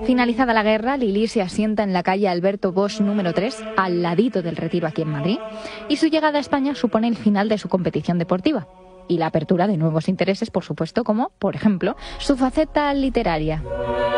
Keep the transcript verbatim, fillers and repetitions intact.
Finalizada la guerra, Lili se asienta en la calle Alberto Bosch número tres, al ladito del Retiro aquí en Madrid, y su llegada a España supone el final de su competición deportiva y la apertura de nuevos intereses, por supuesto, como, por ejemplo, su faceta literaria.